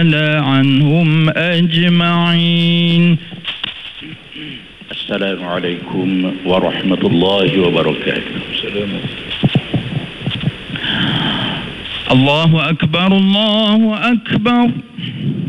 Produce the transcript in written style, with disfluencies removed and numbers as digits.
عنهم أجمعين. السلام عليكم ورحمة الله وبركاته. الله أكبر الله أكبر.